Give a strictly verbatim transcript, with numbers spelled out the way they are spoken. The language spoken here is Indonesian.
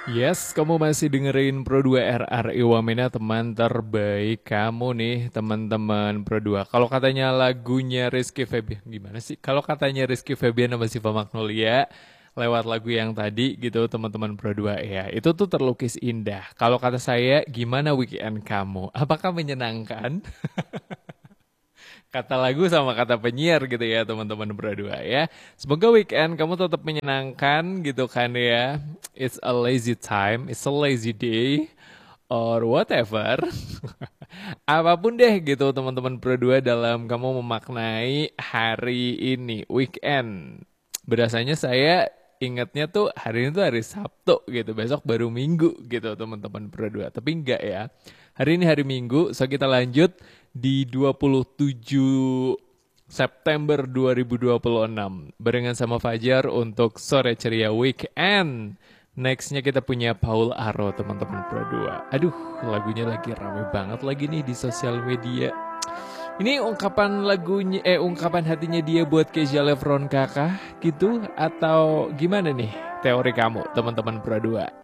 Yes, kamu masih dengerin Pro dua R R I Wamena, teman terbaik kamu nih, teman-teman Pro dua. Kalau katanya lagunya Rizky Febian, gimana sih? Kalau katanya Rizky Febian sama Siva Magnolia, lewat lagu yang tadi gitu, teman-teman Pro dua ya, itu tuh terlukis indah. Kalau kata saya, gimana weekend kamu? Apakah menyenangkan? Kata lagu sama kata penyiar gitu ya teman-teman berdua ya. Semoga weekend kamu tetap menyenangkan gitu kan ya. It's a lazy time, it's a lazy day, or whatever. Apapun deh gitu teman-teman berdua dalam kamu memaknai hari ini, weekend. Berasanya saya ingatnya tuh hari ini tuh hari Sabtu gitu, besok baru Minggu gitu teman-teman berdua. Tapi enggak ya. Hari ini hari Minggu, so kita lanjut di dua puluh tujuh September dua ribu dua puluh enam barengan sama Fajar untuk sore ceria weekend. Nextnya kita punya Paul Aro teman-teman Pro dua. Aduh, lagunya lagi rame banget lagi nih di sosial media. Ini ungkapan lagunya, eh ungkapan hatinya dia buat Kezia Lefron kakak gitu atau gimana nih teori kamu teman-teman Pro dua?